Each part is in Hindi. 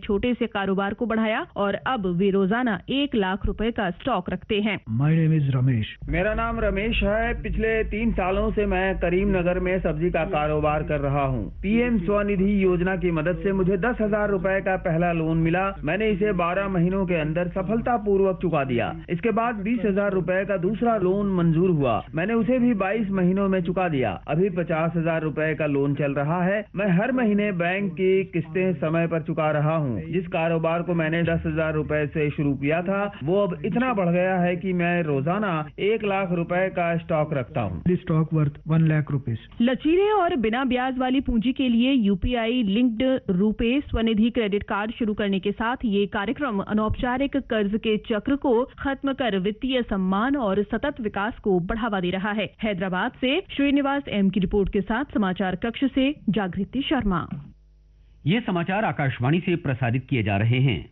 छोटे से कारोबार को बढ़ाया और अब वे रोजाना 1 लाख रुपए का स्टॉक रखते हैं। My name is Ramesh. मेरा नाम रमेश है। पिछले 3 सालों से मैं करीमनगर में सब्जी का कारोबार कर रहा हूँ। पीएम स्वनिधि योजना की मदद से मुझे 10,000 रुपए का पहला लोन मिला। मैंने इसे 12 महीनों के अंदर सफलतापूर्वक चुका दिया। इसके बाद 20,000 रुपए का दूसरा लोन मंजूर हुआ। मैंने उसे भी 22 महीनों में चुका दिया। अभी 50,000 रुपए का लोन चल रहा है। मैं हर महीने बैंक की किस्तें समय पर चुका रहा हूँ। जिस कारोबार को मैंने 10,000 रुपए से शुरू किया था वो अब इतना बढ़ गया है कि मैं रोजाना 1 लाख रुपए का स्टॉक रखता हूँ। Stock worth 1 lakh rupees. लचीले और बिना ब्याज वाली पूंजी के लिए UPI linked RuPay Svanidhi credit card शुरू करने के साथ ये कार्यक्रम अनौपचारिक कर्ज के चक्र को खत्म कर वित्तीय सम्मान और सतत विकास को बढ़ावा दे रहा है। हैदराबाद से श्रीनिवास एम की रिपोर्ट के साथ समाचार कक्ष से जागृति शर्मा। ये समाचार आकाशवाणी से प्रसारित किए जा रहे हैं।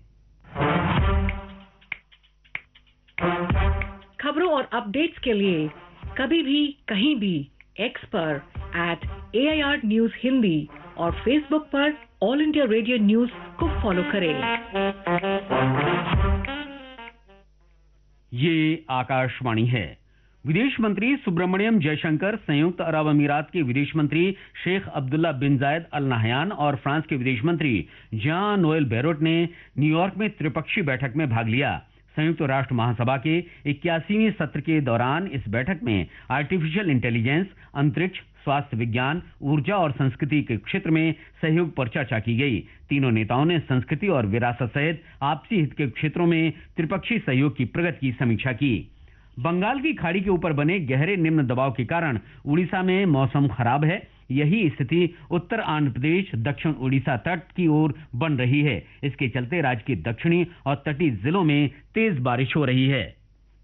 खबरों और अपडेट्स के लिए कभी भी कहीं भी एक्स पर @AIR News हिंदी और फेसबुक पर ऑल इंडिया रेडियो न्यूज को फॉलो करें। ये आकाशवाणी है। विदेश मंत्री सुब्रमण्यम जयशंकर, संयुक्त अरब अमीरात के विदेश मंत्री शेख अब्दुल्ला बिन जायद अल नहयान और फ्रांस के विदेश मंत्री जान नोएल बैरोट ने न्यूयॉर्क में त्रिपक्षीय बैठक में भाग लिया। संयुक्त राष्ट्र महासभा के 81वें सत्र के दौरान इस बैठक में आर्टिफिशियल इंटेलिजेंस, अंतरिक्ष, स्वास्थ्य विज्ञान, ऊर्जा और संस्कृति के क्षेत्र में सहयोग पर चर्चा की गई। तीनों नेताओं ने संस्कृति और विरासत सहित आपसी हित के क्षेत्रों में त्रिपक्षीय सहयोग की प्रगति की समीक्षा की। बंगाल की खाड़ी के ऊपर बने गहरे निम्न दबाव के कारण उड़ीसा में मौसम खराब है। यही स्थिति उत्तर आंध्र प्रदेश, दक्षिण उड़ीसा तट की ओर बन रही है। इसके चलते राज्य के दक्षिणी और तटीय जिलों में तेज बारिश हो रही है।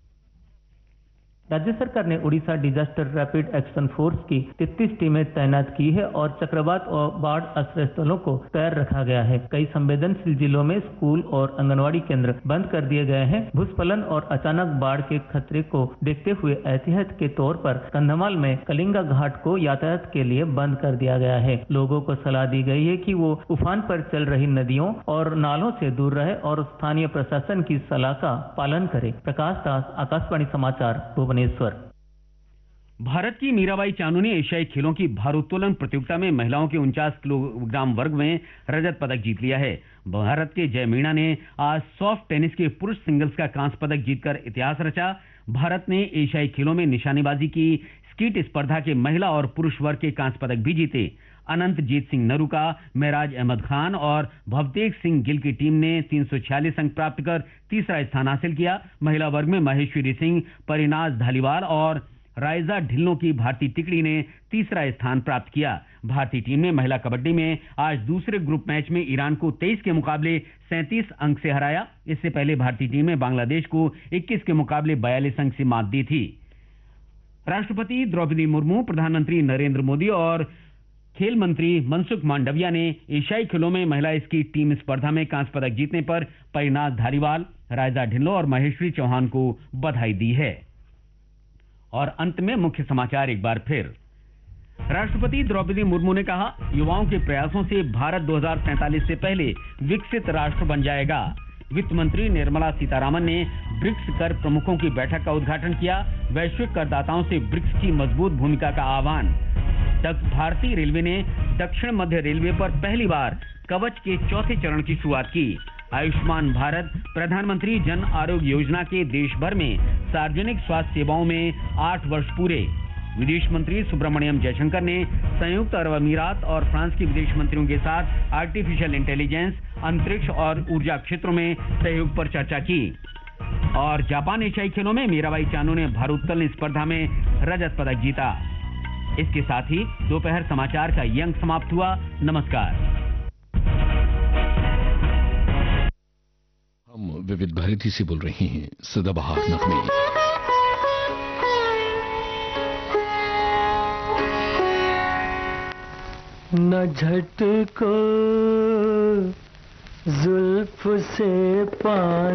राज्य सरकार ने Orissa disaster rapid action force की 33 टीमें तैनात की है और चक्रवात और बाढ़ आश्रय स्थलों को तैयार रखा गया है। कई संवेदनशील जिलों में स्कूल और आंगनवाड़ी केंद्र बंद कर दिए गए हैं। भूस्खलन और अचानक बाढ़ के खतरे को देखते हुए एहतियात के तौर पर कंधमाल में कलिंगा घाट को यातायात के लिए बंद कर दिया गया है। लोगों को सलाह दी गई है कि वो उफान पर चल रही नदियों और नालों से दूर रहे और स्थानीय प्रशासन की सलाह का पालन करे। प्रकाश दास, आकाशवाणी समाचार, भुवनेश्वर। भारत की मीराबाई चानू ने एशियाई खेलों की भारोत्तोलन प्रतियोगिता में महिलाओं के 49 किलोग्राम वर्ग में रजत पदक जीत लिया है। भारत के जय मीणा ने आज सॉफ्ट टेनिस के पुरुष सिंगल्स का कांस्य पदक जीतकर इतिहास रचा। भारत ने एशियाई खेलों में निशानेबाजी की स्कीट स्पर्धा के महिला और पुरुष वर्ग के कांस्य पदक भी जीते। अनंतजीत सिंह नरूका, मेराज अहमद खान और भवतेज सिंह गिल की टीम ने 346 अंक प्राप्त कर तीसरा स्थान हासिल किया। महिला वर्ग में महेश्वरी सिंह, परिनाज धालीवाल और राइजा ढिल्लों की भारतीय टिकड़ी ने तीसरा स्थान प्राप्त किया। भारतीय टीम ने महिला कबड्डी में आज दूसरे ग्रुप मैच में ईरान को 23 के मुकाबले 37 अंक से हराया। इससे पहले भारतीय टीम ने बांग्लादेश को 21 के मुकाबले 42 अंक से मात दी थी। राष्ट्रपति द्रौपदी मुर्मू, प्रधानमंत्री नरेंद्र मोदी और खेल मंत्री मनसुख मांडविया ने एशियाई खेलों में महिला स्कीट टीम स्पर्धा में कांस्य पदक जीतने पर परिनाज धारीवाल, राइजा ढिल्लों और महेश्वरी चौहान को बधाई दी है। और अंत में मुख्य समाचार एक बार फिर। राष्ट्रपति द्रौपदी मुर्मू ने कहा, युवाओं के प्रयासों से भारत 2047 से पहले विकसित राष्ट्र बन जाएगा। वित्त मंत्री निर्मला सीतारामन ने ब्रिक्स कर प्रमुखों की बैठक का उद्घाटन किया। वैश्विक करदाताओं से ब्रिक्स की मजबूत भूमिका का आह्वान। भारतीय रेलवे ने दक्षिण मध्य रेलवे पर पहली बार कवच के चौथे चरण की शुरुआत की। आयुष्मान भारत प्रधानमंत्री जन आरोग्य योजना के देश भर में सार्वजनिक स्वास्थ्य सेवाओं में 8 वर्ष पूरे। विदेश मंत्री सुब्रमण्यम जयशंकर ने संयुक्त अरब अमीरात और फ्रांस के विदेश मंत्रियों के साथ आर्टिफिशियल इंटेलिजेंस, अंतरिक्ष और ऊर्जा क्षेत्रों में सहयोग पर चर्चा की। और जापान एशियाई खेलों में मीराबाई चानू ने भारोत्तोलन स्पर्धा में रजत पदक जीता। इसके साथ ही दोपहर समाचार का ये अंक समाप्त हुआ। नमस्कार। हम विविध भारती से बोल रहे हैं। सदाबहार नगमे न झटको जुल्फ से पानी